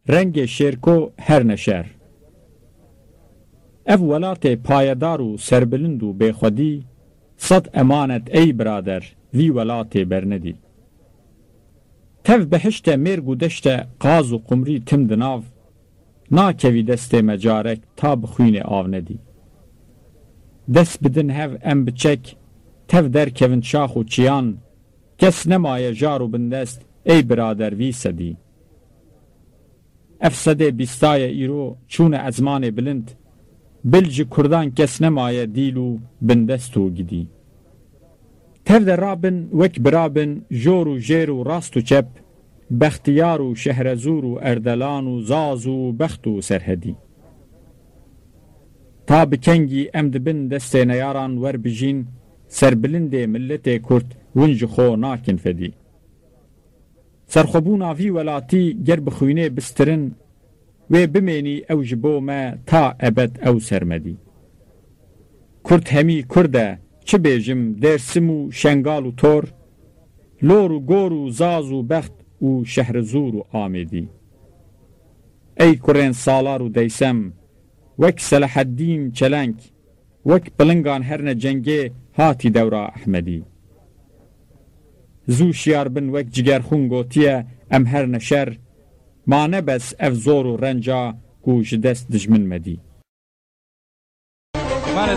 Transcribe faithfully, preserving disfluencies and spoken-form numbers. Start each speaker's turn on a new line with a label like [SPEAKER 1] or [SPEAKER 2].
[SPEAKER 1] رنگ شیرکو هر نشر. اف ولات پایدار و سربلند و بخودی صد امانت ای برادر وی ولات برندی. تف بهشت مرگ و دشت قاز و قمری تم دناو ناکوی دست مجارک تا بخوین آو ندی. دست بدن هف ام بچک تف در کون شاخ و چیان کس نمای جارو بندست ای برادر وی سدی. افسده بیستای ایرو چون ازمان بلند بلج کردان کس نمای دیلو بندستو گیدی. تف در رابن وک برابن جور و جیر و راست و چپ بختیار و شهرزور و اردلان و زاز و بخت و سرهدی. تا بکنگی امدبن دست نیاران ور بجین سربلند ملت کرد ونج خو ناکن فدی. سرخبونا وی ولاتی گر بخوینه بسترن و بمینی او جبو ما تا ابد او سرمدی. کرد همی کرده چه بیجم درسم و شنگال و تور لور و گور و زاز و بخت و شهرزور و آمدی. ای کرین سالار و دیسم وک صلاح الدین چلنگ وک بلنگان هرن جنگه هاتی دورا احمدی. زو شیار بن وک جگر خون گوتیه ام هر نشر ما نبس اف زور و رنجا گوش دست دجمن مدی.